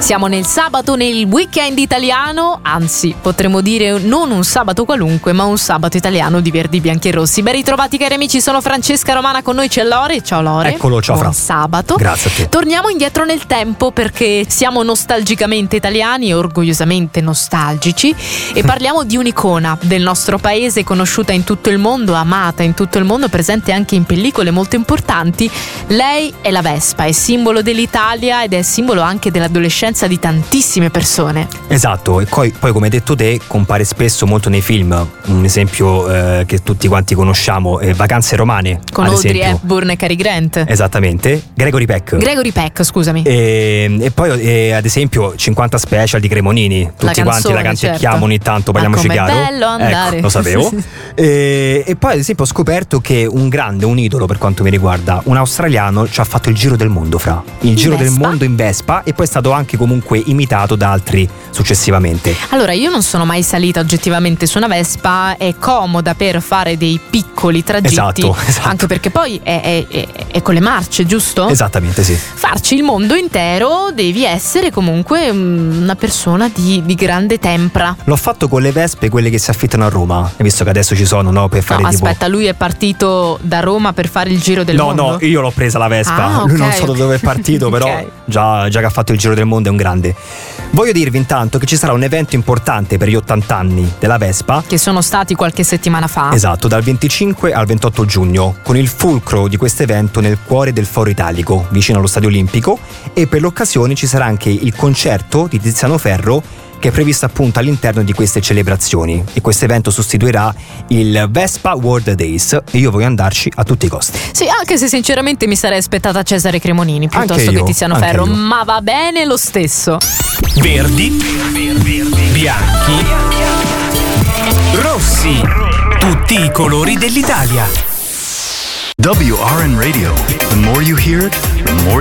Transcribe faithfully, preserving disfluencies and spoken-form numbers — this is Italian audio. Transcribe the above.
Siamo nel sabato, nel weekend italiano, anzi potremmo dire non un sabato qualunque, ma un sabato italiano di Verdi, Bianchi e Rossi. Ben ritrovati cari amici, sono Francesca Romana, con noi c'è Lore. Ciao Lore. Eccolo, ciao Buon Fra. sabato. Grazie a te. Torniamo indietro nel tempo perché siamo nostalgicamente italiani e orgogliosamente nostalgici e parliamo di un'icona del nostro paese, conosciuta in tutto il mondo, amata in tutto il mondo, presente anche in pellicole molto importanti. Lei è la Vespa, è simbolo dell'Italia ed è simbolo anche dell'adolescenza di tantissime persone. Esatto, e poi, poi come hai detto te compare spesso molto nei film. Un esempio eh, che tutti quanti conosciamo è Vacanze romane, Con ad Audrey esempio. Hepburn e Cary Grant. Esattamente. Gregory Peck. Gregory Peck, scusami. E, e poi eh, ad esempio cinquanta Special di Cremonini. Tutti La canzone, quanti la canticchiamo, certo. ogni tanto, Ma parliamoci com'è chiaro. bello andare. Ecco, lo sapevo. e, e poi ad esempio ho scoperto che un grande, un idolo per quanto mi riguarda, un australiano ci ha fatto il giro del mondo, Fra. Il In giro del Vespa? mondo in Vespa, e poi è stato anche comunque imitato da altri successivamente. Allora, io non sono mai salita oggettivamente su una Vespa, è comoda per fare dei piccoli tragitti, Esatto, esatto. anche perché poi è, è- è- è con le marce, giusto? Esattamente, sì. Farci il mondo intero devi essere comunque mm, una persona di, di grande tempra. L'ho fatto con le Vespe, quelle che si affittano a Roma, hai visto che adesso ci sono, no? Per fare No, tipo... aspetta, lui è partito da Roma per fare il giro del No, mondo? no, io l'ho presa la Vespa. Ah, Lui non ok. so da dove è partito, però Ok. già, già che ha fatto il giro del mondo è un grande. Voglio dirvi intanto che ci sarà un evento importante per gli ottanta anni della Vespa. Che sono stati qualche settimana fa. Esatto, dal venticinque al ventotto giugno, con il fulcro di questo evento nel cuore del Foro Italico, vicino allo Stadio Olimpico, e per l'occasione ci sarà anche il concerto di Tiziano Ferro, che è previsto appunto all'interno di queste celebrazioni, e questo evento sostituirà il Vespa World Days e io voglio andarci a tutti i costi. Sì, anche se sinceramente mi sarei aspettata Cesare Cremonini piuttosto Anche che io, Tiziano anche Ferro, io. ma va bene lo stesso. Verdi, bianchi, rossi, tutti i colori dell'Italia. W R N Radio. The more you hear it, the more